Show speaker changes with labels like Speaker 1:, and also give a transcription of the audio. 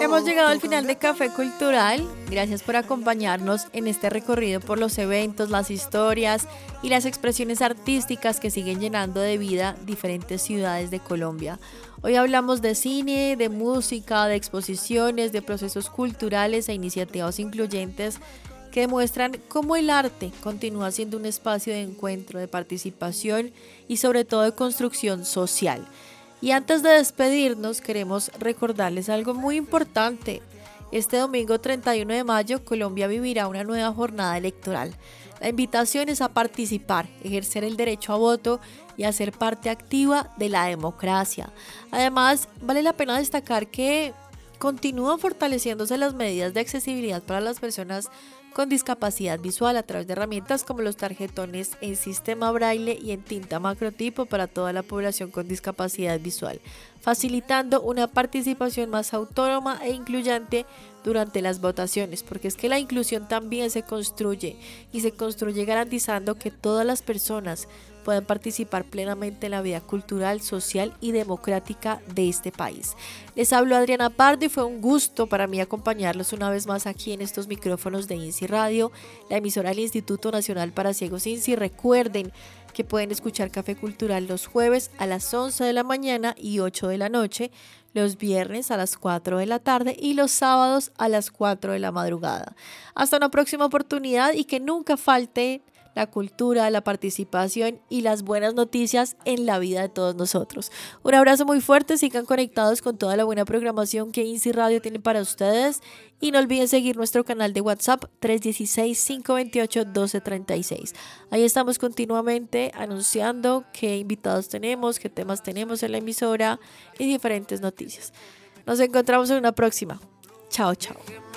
Speaker 1: Hemos llegado al final de Café Cultural. Gracias por acompañarnos en este recorrido por los eventos, las historias y las expresiones artísticas que siguen llenando de vida diferentes ciudades de Colombia. Hoy hablamos de cine, de música, de exposiciones, de procesos culturales e iniciativas incluyentes que demuestran cómo el arte continúa siendo un espacio de encuentro, de participación y sobre todo de construcción social. Y antes de despedirnos, queremos recordarles algo muy importante. Este domingo 31 de mayo, Colombia vivirá una nueva jornada electoral. La invitación es a participar, ejercer el derecho a voto y a ser parte activa de la democracia. Además, vale la pena destacar que continúan fortaleciéndose las medidas de accesibilidad para las personas con discapacidad visual a través de herramientas como los tarjetones en sistema braille y en tinta macrotipo para toda la población con discapacidad visual, facilitando una participación más autónoma e incluyente durante las votaciones, porque es que la inclusión también se construye y se construye garantizando que todas las personas puedan participar plenamente en la vida cultural, social y democrática de este país. Les hablo Adriana Pardo y fue un gusto para mí acompañarlos una vez más aquí en estos micrófonos de INSI Radio, la emisora del Instituto Nacional para Ciegos INSI. Recuerden que pueden escuchar Café Cultural los jueves a las 11 de la mañana y 8 de la noche, los viernes a las 4 de la tarde y los sábados a las 4 de la madrugada. Hasta una próxima oportunidad y que nunca falte la cultura, la participación y las buenas noticias en la vida de todos nosotros. Un abrazo muy fuerte, sigan conectados con toda la buena programación que INSI Radio tiene para ustedes y no olviden seguir nuestro canal de WhatsApp 316-528-1236. Ahí estamos continuamente anunciando qué invitados tenemos, qué temas tenemos en la emisora y diferentes noticias. Nos encontramos en una próxima. Chao, chao.